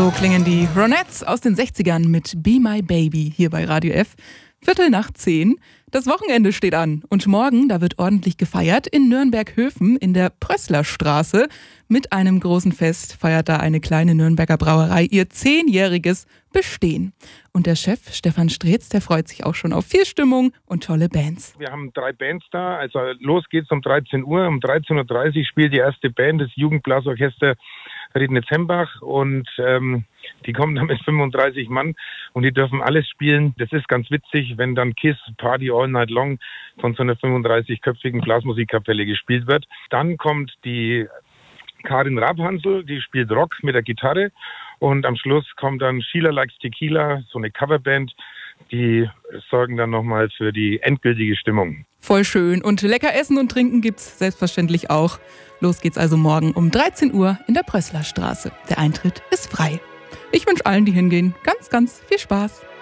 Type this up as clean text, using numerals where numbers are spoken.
So klingen die Ronettes aus den 60ern mit Be My Baby hier bei Radio F. 9:45. Das Wochenende steht an und morgen, da wird ordentlich gefeiert in Nürnberg-Höfen in der Prösslerstraße. Mit einem großen Fest feiert da eine kleine Nürnberger Brauerei ihr 10-jähriges Bestehen. Und der Chef Stefan Streetz, der freut sich auch schon auf viel Stimmung und tolle Bands. Wir haben 3 Bands da, also los geht's um 13 Uhr. Um 13.30 Uhr spielt die erste Band, das Jugendblasorchester Riednitz-Hembach, und die kommen dann mit 35 Mann und die dürfen alles spielen. Das ist ganz witzig, wenn dann KISS Party All Night Long von so einer 35-köpfigen Blasmusikkapelle gespielt wird. Dann kommt die Karin Rabhansel, die spielt Rock mit der Gitarre, und am Schluss kommt dann Sheila Likes Tequila, so eine Coverband, die sorgen dann nochmal für die endgültige Stimmung. Voll schön. Und lecker Essen und Trinken gibt's selbstverständlich auch. Los geht's also morgen um 13 Uhr in der Prösslerstraße. Der Eintritt ist frei. Ich wünsche allen, die hingehen, ganz, ganz viel Spaß.